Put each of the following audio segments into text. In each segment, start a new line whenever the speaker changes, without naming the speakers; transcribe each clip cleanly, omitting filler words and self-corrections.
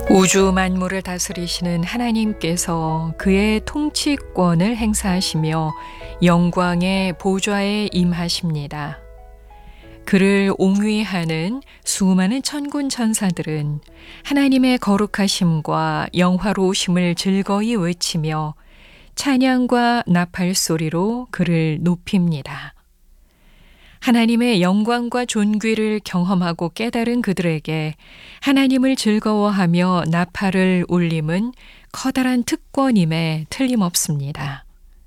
우주 만물을 다스리시는 하나님께서 그의 통치권을 행사하시며 영광의 보좌에 임하십니다. 그를 옹위하는 수많은 천군 천사들은 하나님의 거룩하심과 영화로우심을 즐거이 외치며 찬양과 나팔 소리로 그를 높입니다. 하나님의 영광과 존귀를 경험하고 깨달은 그들에게 하나님을 즐거워하며 나팔을 울림은 커다란 특권임에 틀림없습니다.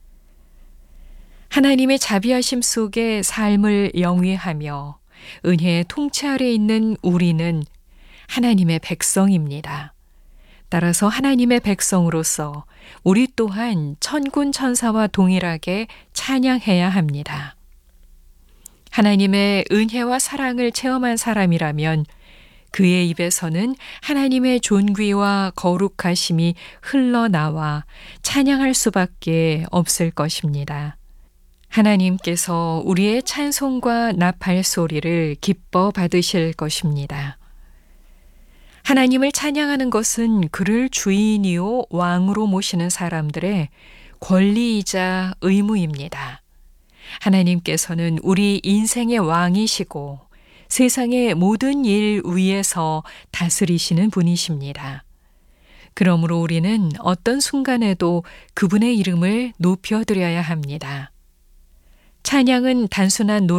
하나님의 자비하심 속에 삶을 영위하며 은혜의 통치 아래 있는 우리는 하나님의 백성입니다. 따라서 하나님의 백성으로서 우리 또한 천군 천사와 동일하게 찬양해야 합니다. 하나님의 은혜와 사랑을 체험한 사람이라면 그의 입에서는 하나님의 존귀와 거룩하심이 흘러나와 찬양할 수밖에 없을 것입니다. 하나님께서 우리의 찬송과 나팔 소리를 기뻐 받으실 것입니다. 하나님을 찬양하는 것은 그를 주인이요 왕으로 모시는 사람들의 권리이자 의무입니다. 하나님께서는 우리 인생의 왕이시고 세상의 모든 일 위에서 다스리시는 분이십니다. 그러므로 우리는 어떤 순간에도 그분의 이름을 높여드려야 합니다. 찬양은 단순한